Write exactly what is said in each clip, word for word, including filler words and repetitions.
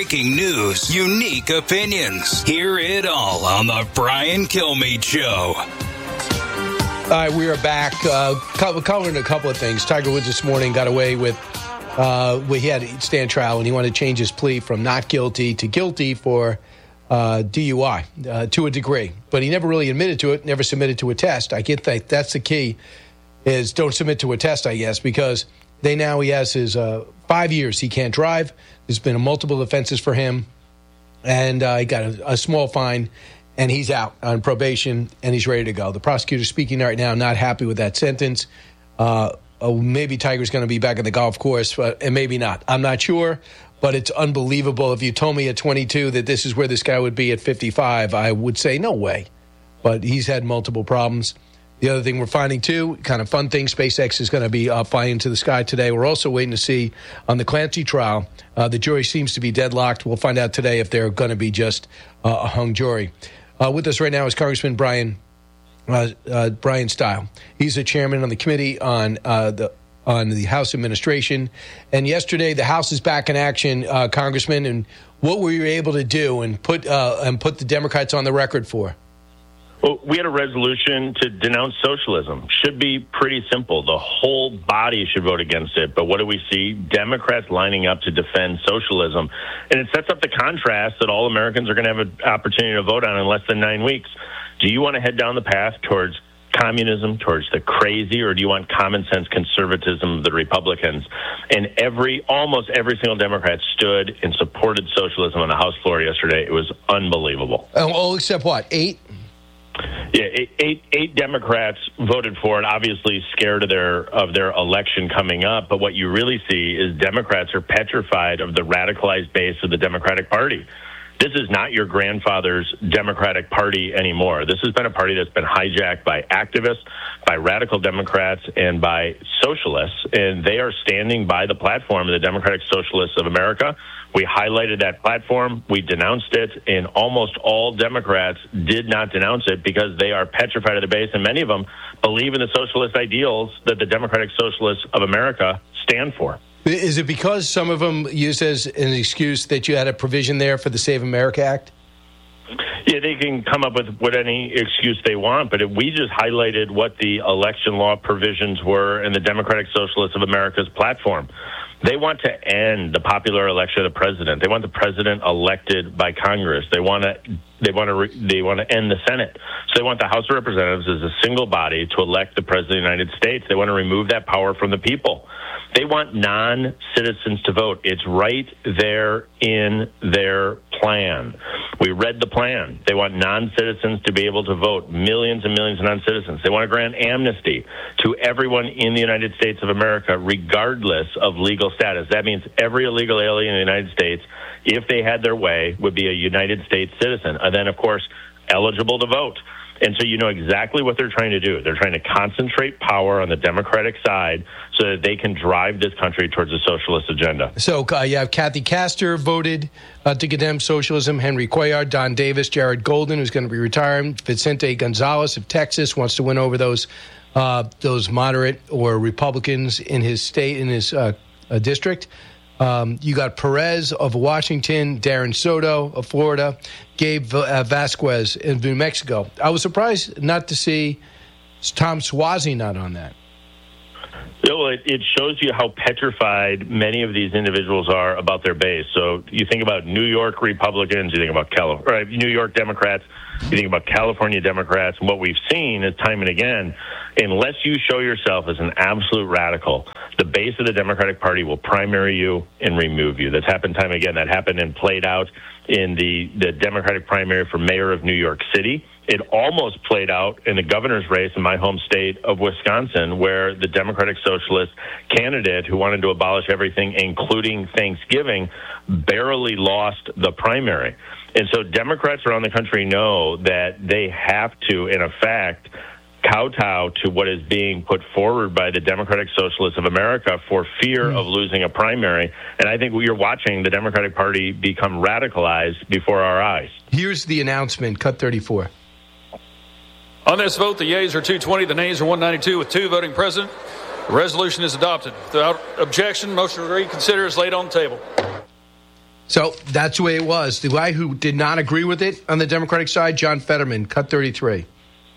breaking news, unique opinions. Hear it all on the Brian Kilmeade Show. All right, we are back. Uh, covering a couple of things. Tiger Woods this morning got away with, uh, well, he had to stand trial, and he wanted to change his plea from not guilty to guilty for uh, D U I uh, to a degree. But he never really admitted to it, never submitted to a test. I get that. That's the key, is don't submit to a test, I guess, because they now he has his uh, five years he can't drive. There's been multiple offenses for him, and uh, he got a, a small fine. And he's out on probation, and he's ready to go. The prosecutor's speaking right now, not happy with that sentence. Uh, oh, maybe Tiger's going to be back on the golf course, but, and maybe not. I'm not sure, but it's unbelievable. If you told me at twenty-two that this is where this guy would be at fifty-five, I would say no way. But he's had multiple problems. The other thing we're finding, too, kind of fun thing, SpaceX is going to be uh, flying into the sky today. We're also waiting to see on the Clancy trial. Uh, the jury seems to be deadlocked. We'll find out today if they're going to be just uh, a hung jury. Uh, with us right now is Congressman Brian uh, uh, Brian Stile. He's the chairman on the committee on uh, the on the House administration. And yesterday, the House is back in action, uh, Congressman. And what were you able to do and put uh, and put the Democrats on the record for? Well, we had a resolution to denounce socialism. Should be pretty simple. The whole body should vote against it. But what do we see? Democrats lining up to defend socialism. And it sets up the contrast that all Americans are going to have an opportunity to vote on in less than nine weeks. Do you want to head down the path towards communism, towards the crazy, or do you want common sense conservatism of the Republicans? And every, almost every single Democrat stood and supported socialism on the House floor yesterday. It was unbelievable. Oh, all except what, eight? Yeah, eight, eight, eight Democrats voted for it, obviously scared of their of their election coming up. But what you really see is Democrats are petrified of the radicalized base of the Democratic Party. This is not your grandfather's Democratic Party anymore. This has been a party that's been hijacked by activists, by radical Democrats, and by socialists. And they are standing by the platform of the Democratic Socialists of America. We highlighted that platform. We denounced it. And almost all Democrats did not denounce it because they are petrified of the base. And many of them believe in the socialist ideals that the Democratic Socialists of America stand for. Is it because some of them used as an excuse that you had a provision there for the Save America Act? Yeah, they can come up with what any excuse they want, but we just highlighted what the election law provisions were in the Democratic Socialists of America's platform. They want to end the popular election of the president. They want the president elected by Congress. They want to they want to re, they want to end the Senate. So they want the House of Representatives as a single body to elect the president of the United States. They want to remove that power from the people. They want non-citizens to vote. It's right there in their plan. We read the plan. They want non-citizens to be able to vote, millions and millions of non-citizens. They want to grant amnesty to everyone in the United States of America, regardless of legal status. That means every illegal alien in the United States, if they had their way, would be a United States citizen. And then, of course, eligible to vote. And so you know exactly what they're trying to do. They're trying to concentrate power on the Democratic side so that they can drive this country towards a socialist agenda. So uh, you have Kathy Castor voted uh, to condemn socialism, Henry Cuellar, Don Davis, Jared Golden, who's going to be retiring, Vicente Gonzalez of Texas wants to win over those uh, those moderate or Republicans in his state, in his uh, uh, district. Um, you got Perez of Washington, Darren Soto of Florida, Gabe uh, Vasquez in New Mexico. I was surprised not to see Tom Suozzi not on that. Well, it, it shows you how petrified many of these individuals are about their base. So you think about New York Republicans, you think about Cali- or New York Democrats, you think about California Democrats, and what we've seen is time and again, unless you show yourself as an absolute radical, the base of the Democratic Party will primary you and remove you. That's happened time and again. That happened and played out in the, the Democratic primary for mayor of New York City. It almost played out in the governor's race in my home state of Wisconsin, where the Democratic Socialist candidate who wanted to abolish everything, including Thanksgiving, barely lost the primary. And so Democrats around the country know that they have to, in effect, kowtow to what is being put forward by the Democratic Socialists of America for fear mm. of losing a primary. And I think you're watching the Democratic Party become radicalized before our eyes. Here's the announcement, cut thirty-four. On this vote, the yeas are two twenty, the nays are one ninety-two, with two voting present. The resolution is adopted. Without objection, motion to reconsider is laid on the table. So that's the way it was. The guy who did not agree with it on the Democratic side, John Fetterman, cut thirty-three.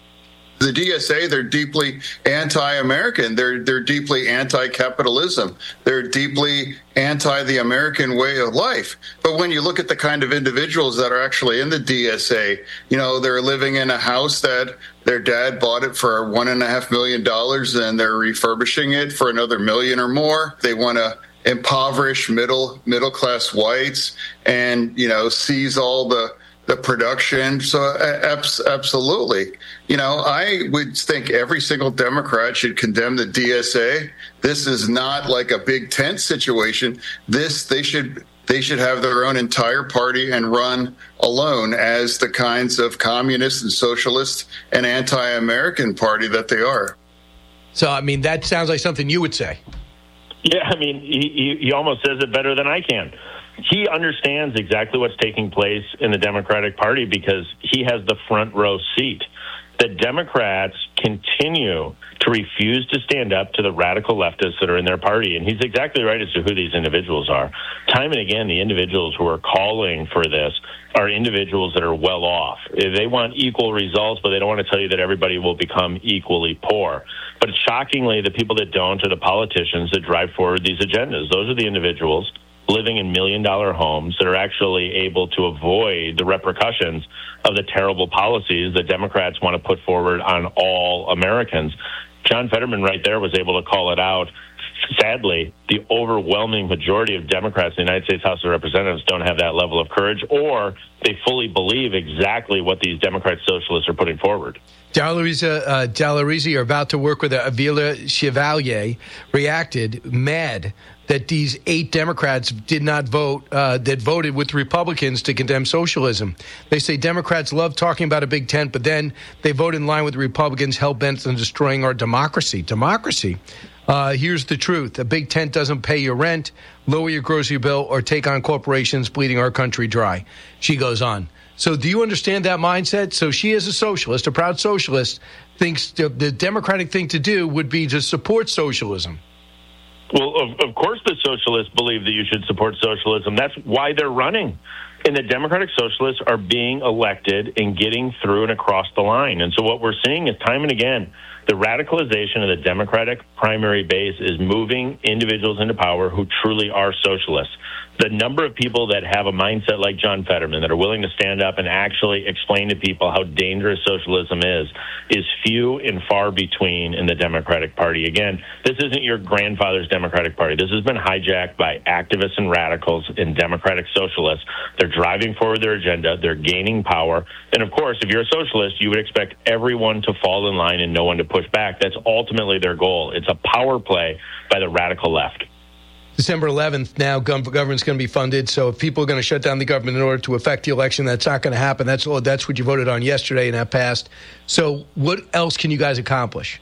The D S A, they're deeply anti-American. They're they're deeply anti-capitalism. They're deeply anti the American way of life. But when you look at the kind of individuals that are actually in the D S A, you know, they're living in a house that their dad bought it for one and a half million dollars, and they're refurbishing it for another million or more. They want to impoverish middle middle class whites, and you know, seize all the the production. So uh, absolutely. You know, I would think every single Democrat should condemn the D S A. This is not like a big tent situation. This, they should they should have their own entire party and run alone as the kinds of communist and socialist and anti-American party that they are. So, I mean, that sounds like something you would say. Yeah, I mean, he, he almost says it better than I can. He understands exactly what's taking place in the Democratic Party because he has the front row seat. The Democrats continue to refuse to stand up to the radical leftists that are in their party. And he's exactly right as to who these individuals are. Time and again, the individuals who are calling for this are individuals that are well off. They want equal results, but they don't want to tell you that everybody will become equally poor. But shockingly, the people that don't are the politicians that drive forward these agendas. Those are the individuals living in million-dollar homes that are actually able to avoid the repercussions of the terrible policies that Democrats want to put forward on all Americans. John Fetterman right there was able to call it out. Sadly, the overwhelming majority of Democrats in the United States House of Representatives don't have that level of courage, or they fully believe exactly what these Democrat socialists are putting forward. Dalariza, uh, Dalariza, you're about to work with Avila Chevalier, reacted mad that these eight Democrats did not vote, uh, that voted with Republicans to condemn socialism. They say Democrats love talking about a big tent, but then they vote in line with the Republicans hell-bent on destroying our democracy. Democracy. Uh, here's the truth. A big tent doesn't pay your rent, lower your grocery bill, or take on corporations bleeding our country dry. She goes on. So do you understand that mindset? So she is a socialist, a proud socialist, thinks the, the Democratic thing to do would be to support socialism. Well, of, of course the socialists believe that you should support socialism. That's why they're running. And the Democratic Socialists are being elected and getting through and across the line. And so what we're seeing is time and again, the radicalization of the Democratic primary base is moving individuals into power who truly are socialists. The number of people that have a mindset like John Fetterman that are willing to stand up and actually explain to people how dangerous socialism is, is few and far between in the Democratic Party. Again, this isn't your grandfather's Democratic Party. This has been hijacked by activists and radicals and Democratic socialists. They're driving forward their agenda. They're gaining power. And, of course, if you're a socialist, you would expect everyone to fall in line and no one to push back. That's ultimately their goal. It's a power play by the radical left. December eleventh, now government's going to be funded. So if people are going to shut down the government in order to affect the election, that's not going to happen. That's that's what you voted on yesterday, and that passed. So what else can you guys accomplish?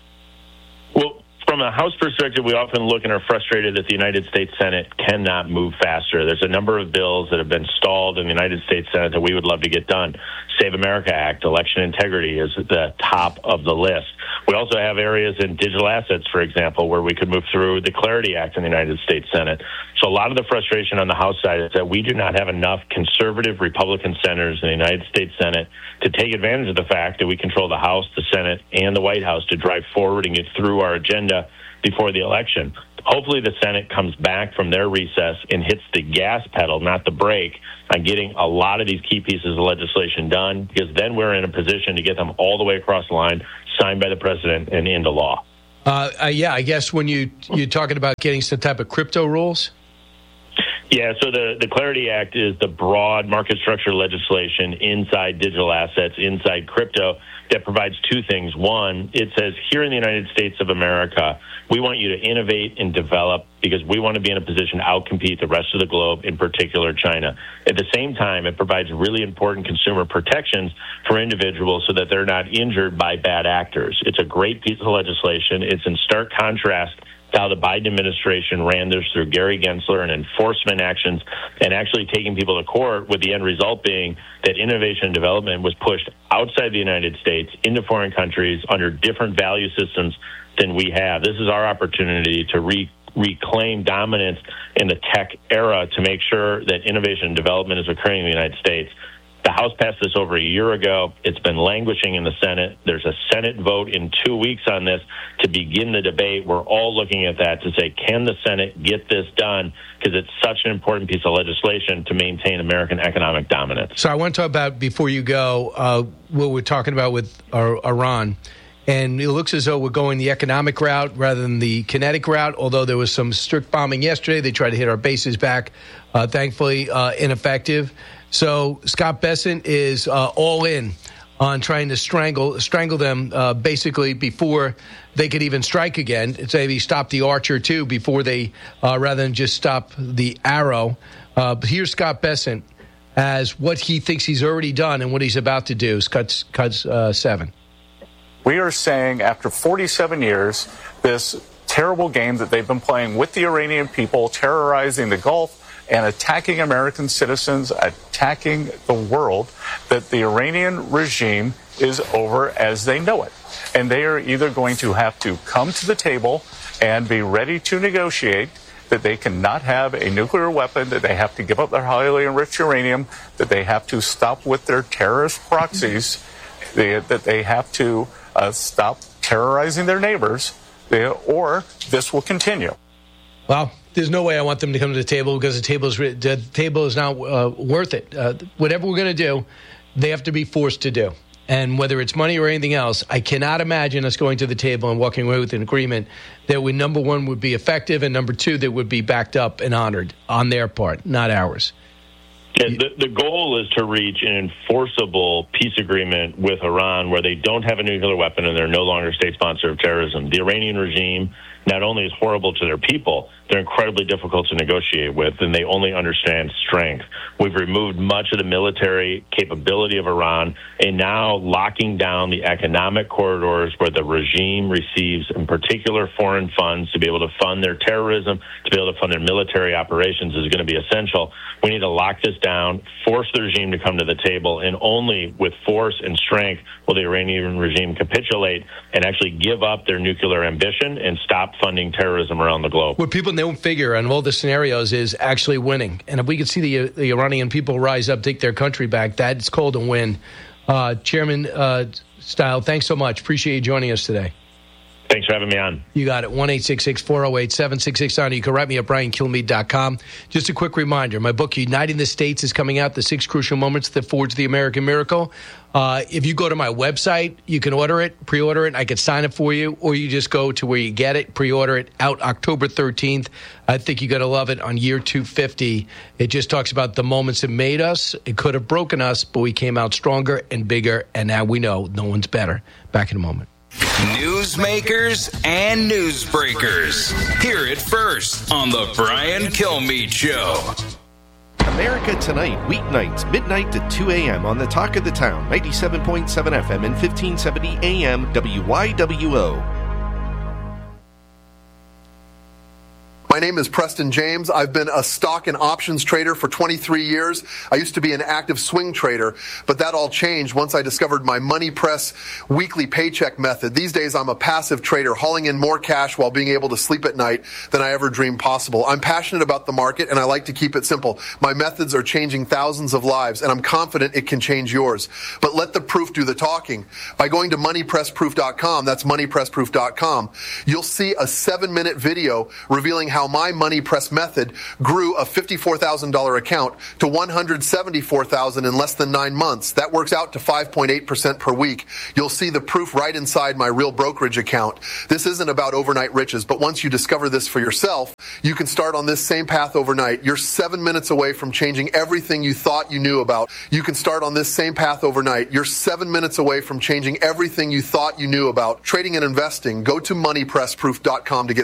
Well, from a House perspective, we often look and are frustrated that the United States Senate cannot move faster. There's a number of bills that have been stalled in the United States Senate that we would love to get done. Save America Act, election integrity is at the top of the list. We also have areas in digital assets, for example, where we could move through the Clarity Act in the United States Senate. So a lot of the frustration on the House side is that we do not have enough conservative Republican senators in the United States Senate to take advantage of the fact that we control the House, the Senate, and the White House to drive forward and get through our agenda before the election. Hopefully the Senate comes back from their recess and hits the gas pedal, not the brake, on getting a lot of these key pieces of legislation done, because then we're in a position to get them all the way across the line, signed by the president, and into law. Uh, uh, yeah, I guess when you, you're talking about getting some type of crypto rules? Yeah, so the, the Clarity Act is the broad market structure legislation inside digital assets, inside crypto, that provides two things. One, it says here in the United States of America, we want you to innovate and develop because we want to be in a position to outcompete the rest of the globe, in particular China. At the same time, it provides really important consumer protections for individuals so that they're not injured by bad actors. It's a great piece of legislation. It's in stark contrast to how the Biden administration ran this through Gary Gensler and enforcement actions and actually taking people to court, with the end result being that innovation and development was pushed outside the United States into foreign countries under different value systems than we have. This is our opportunity to re reclaim dominance in the tech era to make sure that innovation and development is occurring in the United States. The House passed this over a year ago. It's been languishing in the Senate. There's a Senate vote in two weeks on this to begin the debate. We're all looking at that to say, can the Senate get this done? Because it's such an important piece of legislation to maintain American economic dominance. So I want to talk about, before you go, uh, what we're talking about with uh, Iran. And it looks as though we're going the economic route rather than the kinetic route, although there was some strict bombing yesterday. They tried to hit our bases back, uh, thankfully uh, ineffective. So Scott Bessent is uh, all in on trying to strangle strangle them uh, basically before they could even strike again. It's maybe stop the Archer, too, before they, uh, rather than just stop the Arrow. Uh, but here's Scott Bessent as what he thinks he's already done and what he's about to do. Cut, cut uh, seven. We are saying after forty-seven years, this terrible game that they've been playing with the Iranian people, terrorizing the Gulf and attacking American citizens, attacking the world, that the Iranian regime is over as they know it. And they are either going to have to come to the table and be ready to negotiate, that they cannot have a nuclear weapon, that they have to give up their highly enriched uranium, that they have to stop with their terrorist proxies, they, that they have to uh, stop terrorizing their neighbors, they, or this will continue. Well, there's no way I want them to come to the table because the table is, the table is not uh, worth it. Uh, whatever we're going to do, they have to be forced to do. And whether it's money or anything else, I cannot imagine us going to the table and walking away with an agreement that would, number one, would be effective, and number two, that would be backed up and honored on their part, not ours. Yeah, the, the goal is to reach an enforceable peace agreement with Iran where they don't have a nuclear weapon and they're no longer state sponsor of terrorism. The Iranian regime not only is horrible to their people, they're incredibly difficult to negotiate with, and they only understand strength. We've removed much of the military capability of Iran, and now locking down the economic corridors where the regime receives, in particular, foreign funds to be able to fund their terrorism, to be able to fund their military operations is going to be essential. We need to lock this down, force the regime to come to the table, and only with force and strength will the Iranian regime capitulate and actually give up their nuclear ambition and stop funding terrorism around the globe. What people don't figure on all the scenarios is actually winning. And if we could see the, the Iranian people rise up, take their country back, that's called a win. Uh, Chairman uh, Steil, thanks so much. Appreciate you joining us today. Thanks for having me on. You got it. one eight six six, four oh eight, seven six six nine. You can write me at brian kilmeade dot com. Just a quick reminder, my book, Uniting the States, is coming out, The Six Crucial Moments That Forged the American Miracle. Uh, if you go to my website, you can order it, pre-order it. I can sign it for you, or you just go to where you get it, pre-order it, out October thirteenth. I think you're going to love it on year two fifty. It just talks about the moments that made us. It could have broken us, but we came out stronger and bigger, and now we know no one's better. Back in a moment. Newsmakers and newsbreakers. Hear it first on the Brian Kilmeade Show. America Tonight, weeknights, midnight to two a.m. on the Talk of the Town, ninety-seven point seven F M and fifteen seventy A M W Y W O. My name is Preston James. I've been a stock and options trader for twenty-three years. I used to be an active swing trader, but that all changed once I discovered my Money Press weekly paycheck method. These days, I'm a passive trader, hauling in more cash while being able to sleep at night than I ever dreamed possible. I'm passionate about the market, and I like to keep it simple. My methods are changing thousands of lives, and I'm confident it can change yours. But let the proof do the talking. By going to money press proof dot com, that's money press proof dot com, you'll see a seven-minute video revealing how my Money Press method grew a fifty-four thousand dollars account to one hundred seventy-four thousand dollars in less than nine months. That works out to five point eight percent per week. You'll see the proof right inside my real brokerage account. This isn't about overnight riches, but once you discover this for yourself, you can start on this same path overnight. You're seven minutes away from changing everything you thought you knew about. You can start on this same path overnight. You're seven minutes away from changing everything you thought you knew about trading and investing. Go to money press proof dot com to get